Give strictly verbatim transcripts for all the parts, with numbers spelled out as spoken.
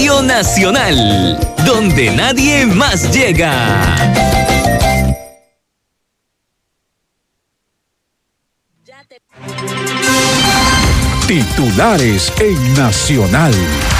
Radio Nacional, donde nadie más llega. Titulares en Nacional.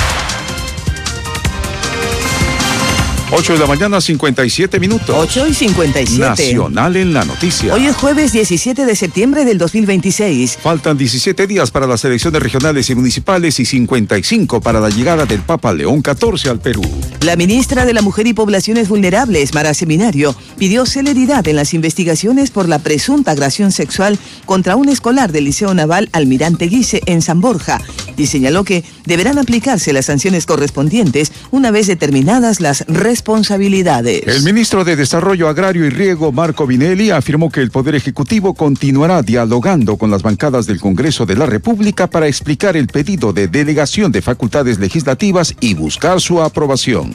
ocho de la mañana, cincuenta y siete minutos. ocho y cincuenta y siete. Nacional en la noticia. Hoy es jueves diecisiete de septiembre del dos mil veintiséis. Faltan diecisiete días para las elecciones regionales y municipales y cincuenta y cinco para la llegada del Papa León catorce al Perú. La ministra de la Mujer y Poblaciones Vulnerables, Mara Seminario, pidió celeridad en las investigaciones por la presunta agresión sexual contra un escolar del Liceo Naval Almirante Guise en San Borja y señaló que deberán aplicarse las sanciones correspondientes una vez determinadas las responsabilidades. responsabilidades. El ministro de Desarrollo Agrario y Riego, Marco Vinelli, afirmó que el Poder Ejecutivo continuará dialogando con las bancadas del Congreso de la República para explicar el pedido de delegación de facultades legislativas y buscar su aprobación.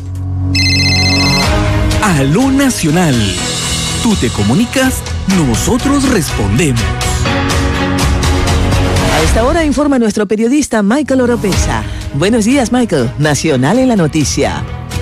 Aló Nacional. Tú te comunicas, nosotros respondemos. A esta hora informa nuestro periodista Michael Oropesa. Buenos días, Michael. Nacional en la noticia.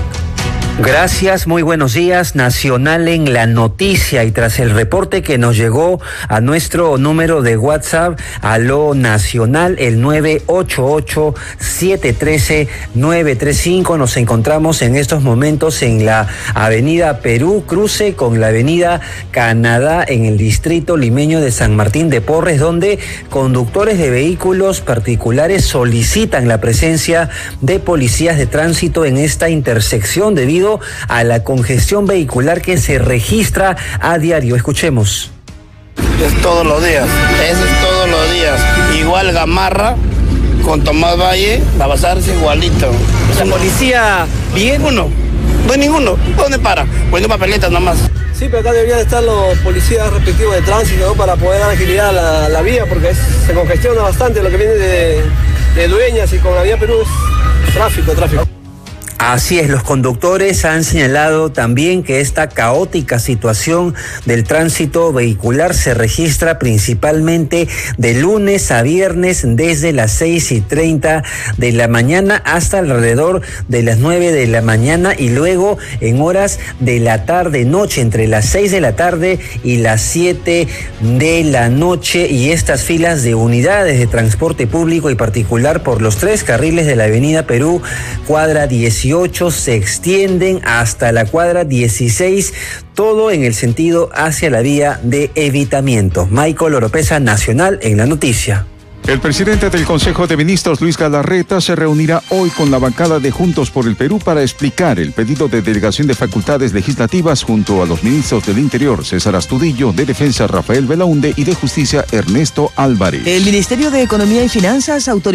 Gracias, muy buenos días. Nacional en la noticia, y tras el reporte que nos llegó a nuestro número de WhatsApp, Aló Nacional, el nueve ocho ocho, siete uno tres, nueve tres cinco, nos encontramos en estos momentos en la avenida Perú, cruce con la avenida Canadá, en el distrito limeño de San Martín de Porres, donde conductores de vehículos particulares solicitan la presencia de policías de tránsito en esta intersección debido a la congestión vehicular que se registra a diario. Escuchemos. Es todos los días, eso es todos los días. Igual Gamarra con Tomás Valle, va a pasarse igualito. ¿La policía bien? Ninguno, no hay ninguno. ¿Dónde para? Poniendo papeletas nomás. Sí, pero acá deberían estar los policías respectivos de tránsito, ¿no? Para poder dar agilidad a la, la vía, porque es, se congestiona bastante lo que viene de, de Dueñas, y con la vía Perú es tráfico, tráfico. Así es, los conductores han señalado también que esta caótica situación del tránsito vehicular se registra principalmente de lunes a viernes desde las seis y treinta de la mañana hasta alrededor de las nueve de la mañana, y luego en horas de la tarde noche, entre las seis de la tarde y las siete de la noche, y estas filas de unidades de transporte público y particular por los tres carriles de la avenida Perú, cuadra dieciocho, se extienden hasta la cuadra dieciséis, todo en el sentido hacia la vía de evitamiento. Michael Oropesa, Nacional en la noticia. El presidente del Consejo de Ministros, Luis Galarreta, se reunirá hoy con la bancada de Juntos por el Perú para explicar el pedido de delegación de facultades legislativas junto a los ministros del Interior, César Astudillo, de Defensa, Rafael Belaunde, y de Justicia, Ernesto Álvarez. El Ministerio de Economía y Finanzas autorizó